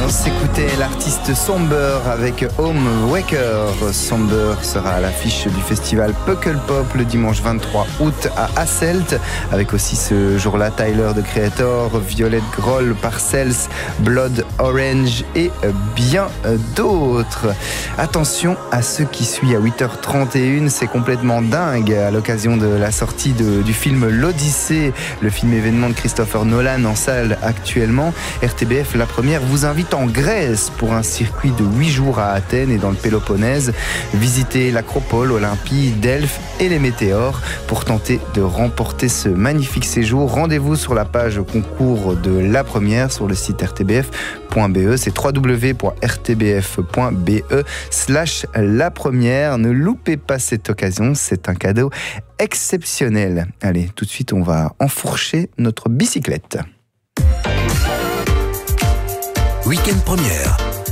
On s'écoutait l'artiste Somber avec Home Waker. Somber sera à l'affiche du festival Pukkelpop le dimanche 23 août à Hasselt, avec aussi ce jour-là Tyler, The Creator, Violet Groll, Parcells, Blood Orange et bien d'autres. Attention à ce qui suit à 8h31, c'est complètement dingue à l'occasion de la sortie du film L'Odyssée, le film événement de Christopher Nolan en salle actuellement. RTBF La Première vous invite en Grèce pour un circuit de 8 jours à Athènes et dans le Péloponnèse. Visitez l'Acropole, Olympie, Delphes et les météores pour tenter de remporter ce magnifique séjour. Rendez-vous sur la page concours de La Première sur le site rtbf.be. C'est www.rtbf.be/La Première. Ne loupez pas cette occasion, c'est un cadeau exceptionnel. Allez, tout de suite, on va enfourcher notre bicyclette. Week-end Première.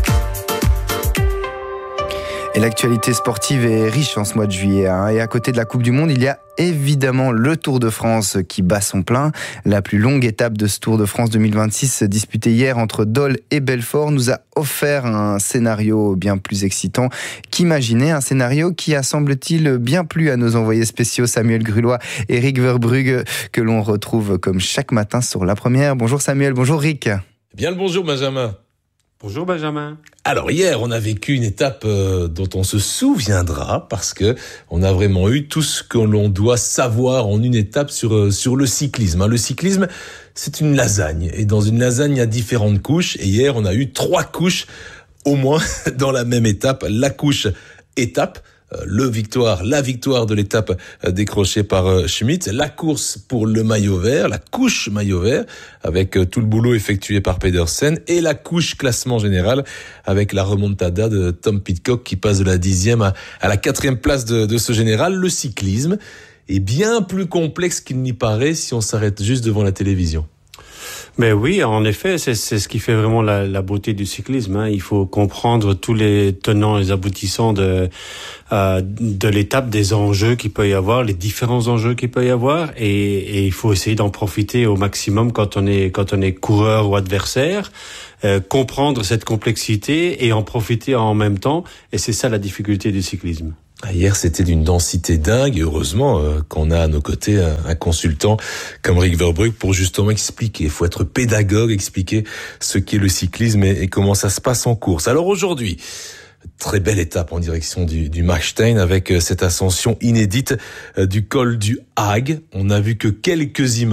Et l'actualité sportive est riche en ce mois de juillet. Et à côté de la Coupe du Monde, il y a évidemment le Tour de France qui bat son plein. La plus longue étape de ce Tour de France 2026, disputée hier entre Dole et Belfort, nous a offert un scénario bien plus excitant qu'imaginé. Un scénario qui a, semble-t-il, bien plu à nos envoyés spéciaux Samuel Grulois et Rick Verbrugge, que l'on retrouve comme chaque matin sur La Première. Bonjour Samuel, bonjour Rick. Bien le bonjour Benjamin. Bonjour Benjamin. Alors hier, on a vécu une étape dont on se souviendra parce que on a vraiment eu tout ce que l'on doit savoir en une étape sur le cyclisme. Le cyclisme, c'est une lasagne et dans une lasagne, il y a différentes couches et hier, on a eu 3 couches au moins dans la même étape. La couche étape, la victoire de l'étape décrochée par Schmitt, la course pour le maillot vert, la couche maillot vert avec tout le boulot effectué par Pedersen et la couche classement général avec la remontada de Tom Pidcock qui passe de la 10e à la 4e place de ce général. Le cyclisme est bien plus complexe qu'il n'y paraît si on s'arrête juste devant la télévision. Mais oui, en effet, c'est ce qui fait vraiment la beauté du cyclisme. Il faut comprendre tous les tenants et les aboutissants de l'étape, des enjeux qu'il peut y avoir, les différents enjeux qu'il peut y avoir, et il faut essayer d'en profiter au maximum quand on est coureur ou adversaire, comprendre cette complexité et en profiter en même temps. Et c'est ça la difficulté du cyclisme. Hier, c'était d'une densité dingue et heureusement qu'on a à nos côtés un consultant comme Rick Verbrugge pour justement expliquer. Il faut être pédagogue, expliquer ce qu'est le cyclisme et comment ça se passe en course. Alors aujourd'hui, très belle étape en direction du Machstein avec cette ascension inédite du col du Hag. On n'a vu que quelques images